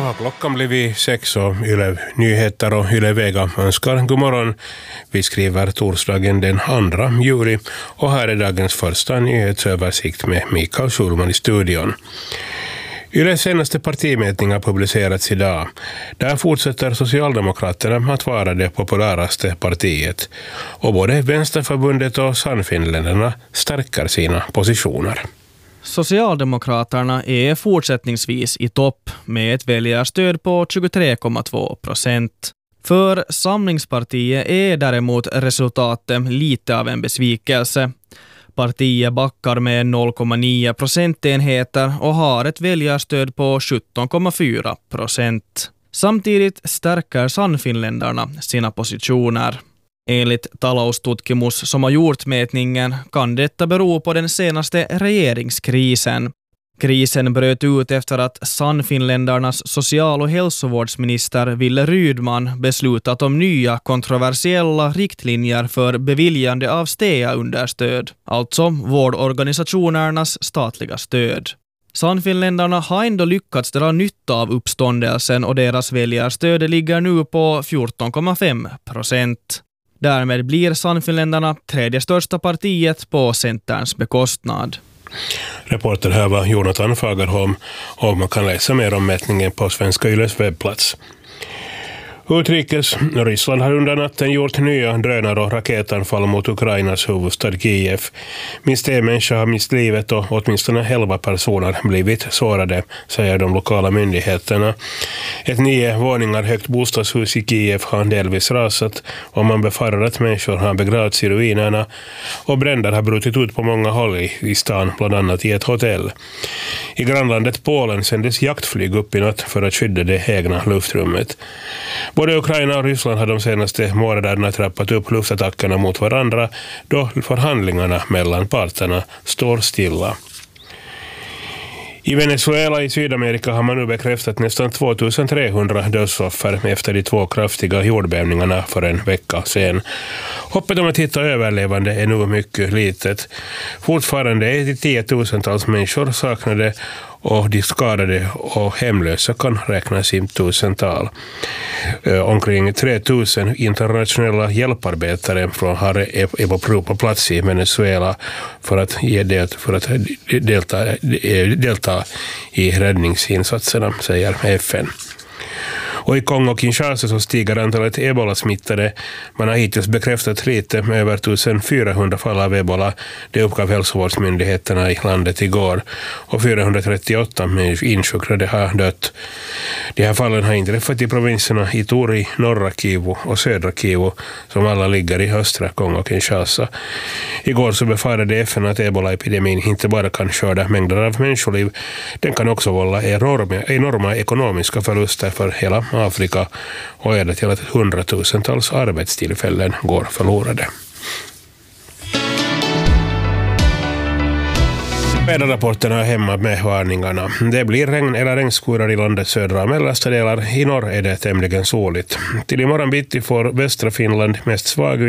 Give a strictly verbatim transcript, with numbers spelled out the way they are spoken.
har klockan blivit sex och Yle Nyheter och Yle Vega önskar god morgon. Vi skriver torsdagen den andra juli och här är dagens första nyhetsöversikt med Mikael Schulman i studion. Yles senaste partimätning har publicerats idag. Där fortsätter Socialdemokraterna att vara det populäraste partiet. Och både Vänsterförbundet och Sannfinländarna stärker sina positioner. Socialdemokraterna är fortsättningsvis i topp med ett väljarstöd på tjugotre komma två procent. För Samlingspartiet är däremot resultatet lite av en besvikelse. Partiet backar med noll komma nio procentenheter och har ett väljarstöd på sjutton komma fyra procent. Samtidigt stärker Sannfinländarna sina positioner. Enligt taloustutkimus som har gjort mätningen kan detta bero på den senaste regeringskrisen. Krisen bröt ut efter att Sannfinländarnas social- och hälsovårdsminister Ville Rydman beslutat om nya kontroversiella riktlinjer för beviljande av S T E A-understöd, alltså vårdorganisationernas statliga stöd. Sannfinländarna har ändå lyckats dra nytta av uppståndelsen och deras väljarstöd ligger nu på fjorton komma fem procent. Därmed blir Sannfinländarna tredje största partiet på Centerns bekostnad. Reporter här var Jonathan Fagerholm och man kan läsa mer om mätningen på Svenska Yles webbplats. Utrikes Ryssland har under natten gjort nya drönare och raketanfall mot Ukrainas huvudstad Kiev. Minst en människa har mist livet och åtminstone elva personer blivit sårade, säger de lokala myndigheterna. Ett nio våningar högt bostadshus i Kiev har delvis rasat och man befarar att människor har begravts i ruinerna och bränder har brutit ut på många håll i, i stan, bland annat i ett hotell. I grannlandet Polen sändes jaktflyg upp i natt för att skydda det egna luftrummet. Både Ukraina och Ryssland har de senaste månaderna trappat upp luftattackerna mot varandra då förhandlingarna mellan parterna står stilla. I Venezuela i Sydamerika har man nu bekräftat nästan tvåtusentrehundra dödsoffer efter de två kraftiga jordbävningarna för en vecka sedan. Hoppet om att hitta överlevande är nu mycket litet. Fortfarande är det tiotusentals människor saknade och de skadade och hemlösa kan räknas i tusental. Eh, omkring tre tusen internationella hjälparbetare från har är på plats i Venezuela för att, ge det, för att delta, delta i räddningsinsatserna, säger F N. Och i Kongo-Kinshasa så stiger antalet ebola-smittade. Man har hittills bekräftat lite med över fjortonhundra fall av ebola. Det uppgav hälsovårdsmyndigheterna i landet igår. Och fyrahundratrettioåtta insjuknade har dött. De här fallen har inträffat i provinserna Ituri, norra Kivu och södra Kivu som alla ligger i östra Kongo-Kinshasa. Igår så befarade F N att ebola-epidemin inte bara kan skörda mängder av människoliv. Den kan också vålla enorma, enorma ekonomiska förluster för hela Afrika och är det till att hundratusentals arbetstillfällen går förlorade. Väderrapporterna är hemma med varningarna. Det blir regn eller regnskurar i landets södra och mellersta delar. I norr är det tämligen soligt. Till imorgon bitti får västra Finland mest svag